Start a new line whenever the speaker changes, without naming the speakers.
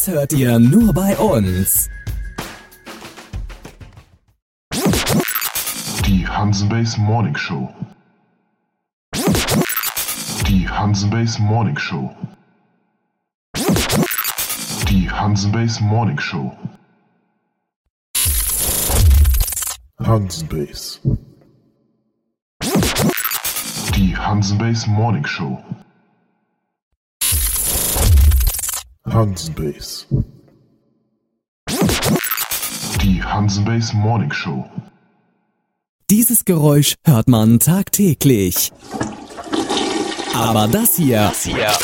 hört ihr nur bei uns.
Die Hansenbase Morning Show. Die Hansenbase Morning Show. Die Hansenbase Morning Show. Hansenbase. Die Hansenbase Morning Show. Hansenbase. Die Hansenbase Morning Show.
Dieses Geräusch hört man tagtäglich. Aber das hier